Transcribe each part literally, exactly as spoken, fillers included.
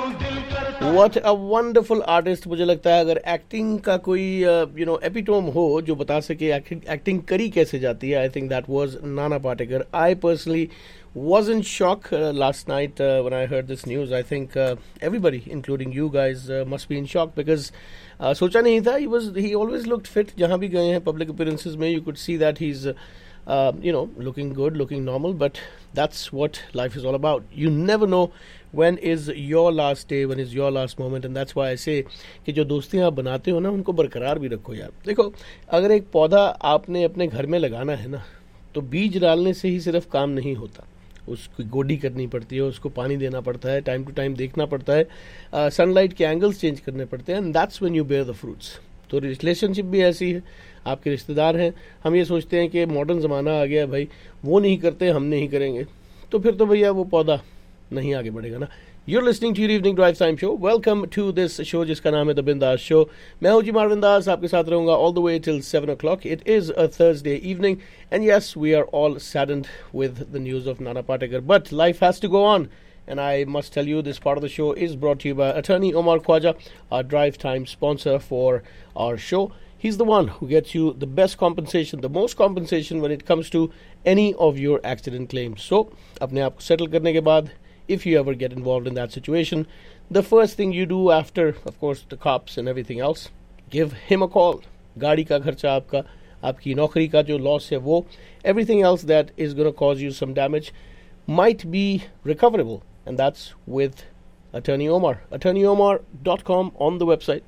What a wonderful artist. मुझे लगता है अगर एक्टिंग का कोई यू नो एपिटोम हो जो बता सके एक्टिंग करी कैसे जाती है, I think that was Nana Patekar. I personally was in shock uh, last night uh, when I heard this news. I think uh, everybody, including you guys, uh, must be in shock because uh, सोचा नहीं था. He was he always looked fit. जहाँ भी गए हैं public appearances में, you could see that he's uh, uh, you know looking good, looking normal. But that's what life is all about. You never know when is your last day, when is your last moment, and that's why I say कि जो दोस्तियाँ आप बनाते हो ना उनको बरकरार भी रखो यार. देखो, अगर एक पौधा आपने अपने घर में लगाना है ना, तो बीज डालने से ही सिर्फ काम नहीं होता. उसकी गोडी करनी पड़ती है, उसको पानी देना पड़ता है, टाइम टू टाइम देखना पड़ता है, सनलाइट के एंगल्स चेंज करने पड़ते हैं, and that's when you bear the fruits. तो रिलेशनशिप भी ऐसी है. आपके रिश्तेदार हैं, हम ये सोचते हैं कि मॉडर्न ज़माना आ गया भाई, वो नहीं करते हम नहीं करेंगे, तो फिर तो भैया वो पौधा नहीं आगे बढ़ेगा ना. You're listening to your evening drive time show. Welcome to this show जिसका नाम है द बिंदास शो. मैं हूँ जी मारविन दास, आपके साथ रहूँगा all the way till seven o'clock. It is a Thursday evening and yes, we are all saddened with the news of Nana Patekar. But life has to go on. And I must tell you, this part of the show is brought to you by Attorney Omar Khwaja, our drive time sponsor for our show. He's the one who gets you the best compensation, the most compensation when it comes to any of your accident claims. So, अपने आप को settle करने के बाद, if you ever get involved in that situation, the first thing you do after, of course, the cops and everything else, give him a call. गाड़ी का खर्चा आपका, आपकी नौकरी का जो loss है वो, everything else that is going to cause you some damage might be recoverable, and that's with Attorney Omar. attorney omar dot com on the website.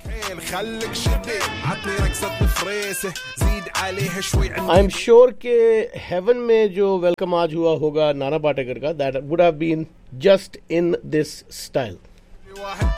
I'm sure के heaven में जो welcome आज हुआ होगा नाना पाटेकर का, that would have been just in this style.